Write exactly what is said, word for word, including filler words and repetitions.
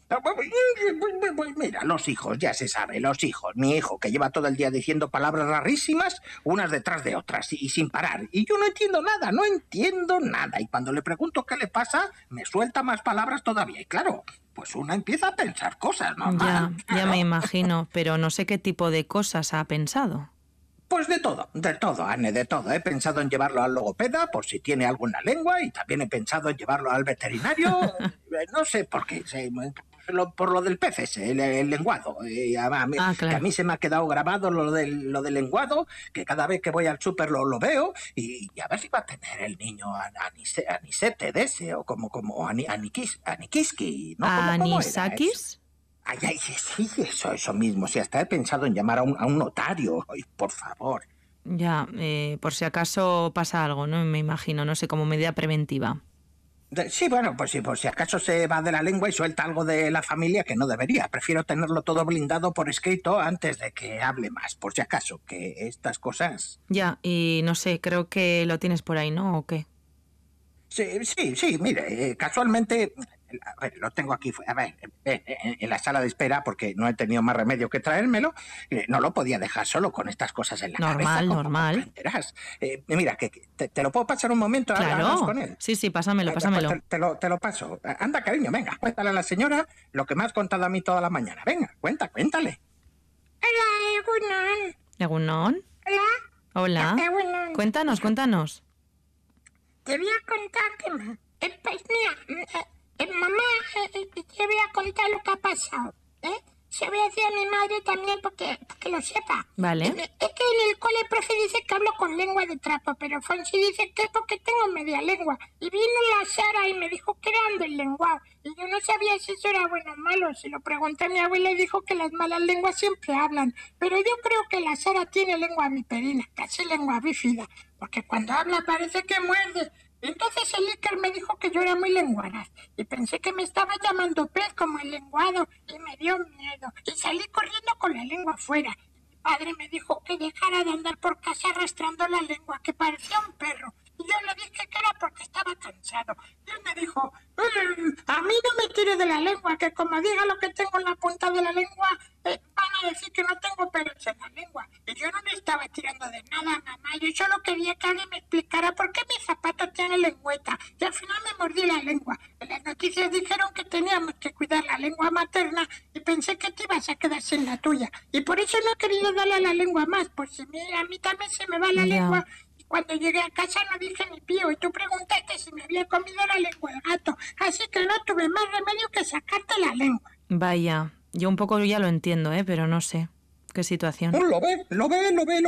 Mira, los hijos, ya se sabe, los hijos. Mi hijo, que lleva todo el día diciendo palabras rarísimas, unas detrás de otras, y, y sin parar. Y yo no entiendo nada, no entiendo nada. Y cuando le pregunto qué le pasa, me suelta más palabras todavía. Y claro, pues una empieza a pensar cosas, ¿no? Ya, ya Claro. me imagino, pero no sé qué tipo de cosas ha pensado. Pues de todo, de todo, Anne, de todo. He pensado en llevarlo al logopeda por si tiene algo en la lengua y también he pensado en llevarlo al veterinario. Eh, No sé por qué, sé, lo- por lo del pez ese, el, el lenguado. Eh, a, a mí, Ah, que a claro. mí se me ha quedado grabado lo del, lo del lenguado, que cada vez que voy al súper lo, lo veo y, y a ver si va a tener el niño an- anise- anisete de ese o como, como ani, aniquis, aniquiski, ¿no? ¿Cómo, cómo era eso? ¿Anisakis? Ay, ay, sí, sí, eso, eso mismo. Si hasta he pensado en llamar a un, a un notario. Ay, por favor. Ya, eh, por si acaso pasa algo, ¿no? Me imagino, no sé, como medida preventiva. De- sí, bueno, pues sí, por si acaso se va de la lengua y suelta algo de la familia que no debería. Prefiero tenerlo todo blindado por escrito antes de que hable más, por si acaso, que estas cosas... Ya, y no sé, creo que lo tienes por ahí, ¿no? ¿O qué? Sí, sí, sí, mire, eh, casualmente, a ver, lo tengo aquí, a ver, eh, en, en la sala de espera, porque no he tenido más remedio que traérmelo, eh, no lo podía dejar solo con estas cosas en la Normal, cabeza, como normal. comprenderás. Eh, mira, que, que te, te lo puedo pasar un momento, hablas Claro. con él. Sí, sí, pásamelo, Eh, Pues pásamelo. te, te lo, te lo paso. Anda, cariño, venga, cuéntale a la señora lo que me has contado a mí toda la mañana. Venga, cuenta, cuéntale. Hola, Egunon. ¿Egunon? Hola. Hola. Egunon. Cuéntanos, cuéntanos. Te voy a contar que... ma- eh, pues mira, eh, eh, mamá, eh, eh, te voy a contar lo que ha pasado, ¿eh? Se voy a decir a mi madre también porque, porque lo sepa. Vale. Eh, Es que en el cole el profe dice que hablo con lengua de trapo, pero Fonsi dice que es porque tengo media lengua. Y vino la Sara y me dijo que era del lenguado. Y yo no sabía si eso era bueno o malo. Se lo pregunté a mi abuela y dijo que las malas lenguas siempre hablan. Pero yo creo que la Sara tiene lengua viperina, casi lengua bífida. Porque cuando habla parece que muerde. Entonces el Iker me dijo que yo era muy lenguaraz y pensé que me estaba llamando pez como el lenguado y me dio miedo y salí corriendo con la lengua afuera. Mi padre me dijo que dejara de andar por casa arrastrando la lengua, que parecía un perro. Y yo le dije que era porque estaba cansado. Y él me dijo, "Mm, a mí no me tire de la lengua, que como diga lo que tengo en la punta de la lengua, eh, van a decir que no tengo pelos en la lengua". Y yo no le estaba tirando de nada, mamá. Yo solo quería que alguien me explicara por qué mi zapato tiene lengüeta. Y al final me mordí la lengua. En las noticias dijeron que teníamos que cuidar la lengua materna y pensé que te ibas a quedar sin la tuya. Y por eso no he querido darle a la lengua más, por si me- a mí también se me va la Ya. lengua. Y cuando llegué a casa no dije ni pío y tú preguntaste si me había comido la lengua el gato. Así que no tuve más remedio que sacarte la lengua. Vaya, yo un poco ya lo entiendo, ¿eh? Pero no sé. ¿Qué situación? Lo ve, lo ve, lo ve, lo